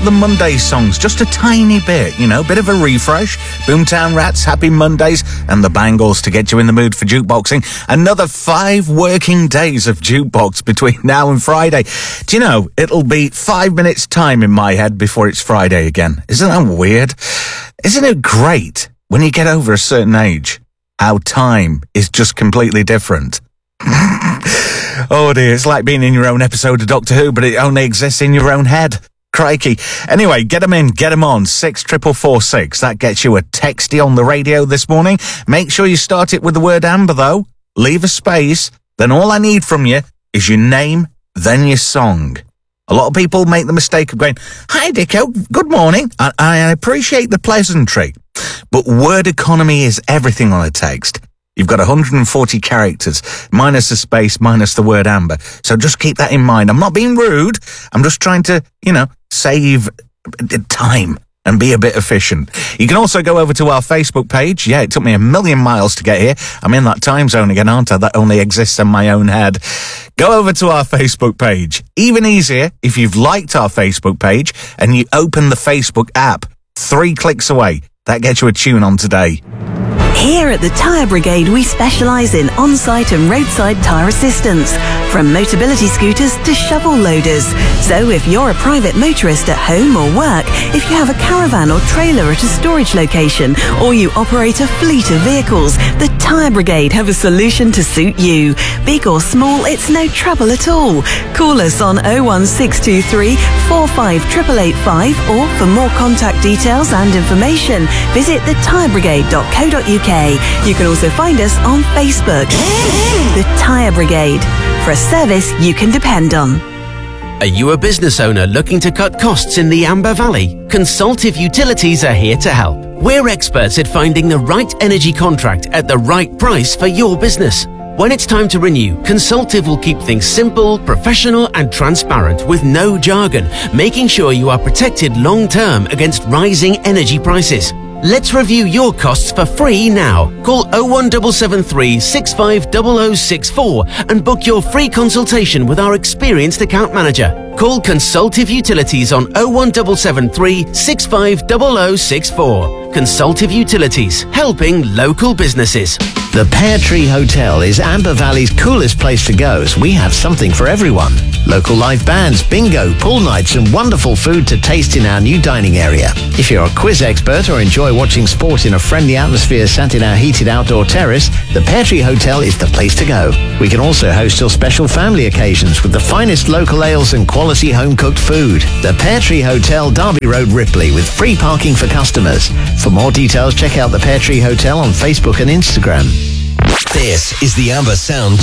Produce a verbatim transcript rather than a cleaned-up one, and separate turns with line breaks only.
the Monday songs just a tiny bit, you know, bit of a refresh. Boomtown Rats, Happy Mondays, and the Bangles to get you in the mood for jukeboxing. Another five working days of jukebox between now and Friday. Do you know, it'll be five minutes time in my head before it's Friday again. Isn't that weird? Isn't it great when you get over a certain age, how time is just completely different? Oh dear, it's like being in your own episode of Doctor Who, but it only exists in your own head. Crikey. Anyway, get them in, get them on. six triple four six. That gets you a texty on the radio this morning. Make sure you start it with the word Amber, though. Leave a space. Then all I need from you is your name, then your song. A lot of people make the mistake of going, "Hi, Dicko, good morning." I, I appreciate the pleasantry, but word economy is everything on a text. You've got one hundred forty characters, minus the space, minus the word Amber. So just keep that in mind. I'm not being rude. I'm just trying to, you know, save time and be a bit efficient. You can also go over to our Facebook page. Yeah, it took me a million miles to get here. I'm in that time zone again, aren't I? That only exists in my own head. Go over to our Facebook page. Even easier, if you've liked our Facebook page and you open the Facebook app, three clicks away. That gets you a tune on today.
Here at the Tyre Brigade, we specialise in on-site and roadside tyre assistance, from Motability scooters to shovel loaders. So if you're a private motorist at home or work, if you have a caravan or trailer at a storage location, or you operate a fleet of vehicles, the Tyre Brigade have a solution to suit you. Big or small, it's no trouble at all. Call us on oh one six two three, four five eight eight eight five, or for more contact details and information, visit the tyre brigade dot co dot uk. You can also find us on Facebook. The Tyre Brigade, for a service you can depend on.
Are you a business owner looking to cut costs in the Amber Valley? Consultive Utilities are here to help. We're experts at finding the right energy contract at the right price for your business. When it's time to renew, Consultive will keep things simple, professional and transparent with no jargon, making sure you are protected long-term against rising energy prices. Let's review your costs for free now. Call oh one seven seven three, six five zero zero six four and book your free consultation with our experienced account manager. Call Consultive Utilities on oh one seven seven three, six five zero zero six four. Consultive Utilities, helping local businesses.
The Pear Tree Hotel is Amber Valley's coolest place to go, as we have something for everyone. Local live bands, bingo, pool nights and wonderful food to taste in our new dining area. If you're a quiz expert or enjoy watching sport in a friendly atmosphere sat in our heated outdoor terrace, the Pear Tree Hotel is the place to go. We can also host your special family occasions with the finest local ales and quality home-cooked food. The Pear Tree Hotel, Derby Road, Ripley, with free parking for customers. For more details, check out the Pear Tree Hotel on Facebook and Instagram.
This is the Amber Sound